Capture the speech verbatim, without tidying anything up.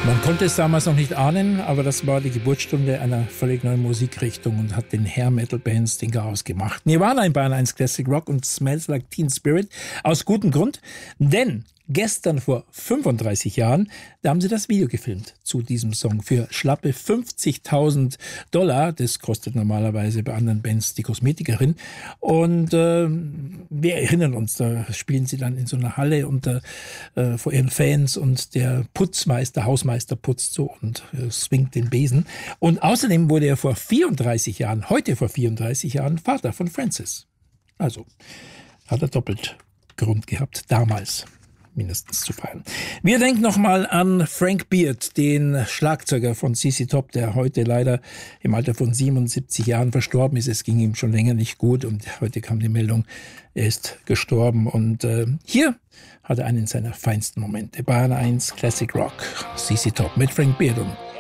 Man konnte es damals noch nicht ahnen, aber das war die Geburtsstunde einer völlig neuen Musikrichtung und hat den Hair-Metal-Bands den Chaos gemacht. Nirvana in Bayern eins Classic Rock und Smells Like Teen Spirit aus gutem Grund, denn gestern vor fünfunddreißig Jahren, da haben sie das Video gefilmt zu diesem Song für schlappe fünfzigtausend Dollar. Das kostet normalerweise bei anderen Bands die Kosmetikerin. Und äh, wir erinnern uns, da spielen sie dann in so einer Halle unter, äh, vor ihren Fans und der Putzmeister, Hausmeister putzt so und äh, swingt den Besen. Und außerdem wurde er vor vierunddreißig Jahren, heute vor vierunddreißig Jahren, Vater von Francis. Also hat er doppelt Grund gehabt, damals mindestens zu feiern. Wir denken nochmal an Frank Beard, den Schlagzeuger von Z Z Top, der heute leider im Alter von siebenundsiebzig Jahren verstorben ist. Es ging ihm schon länger nicht gut und heute kam die Meldung, er ist gestorben. Und äh, hier hat er einen seiner feinsten Momente. Bayern eins Classic Rock, Z Z Top mit Frank Beard und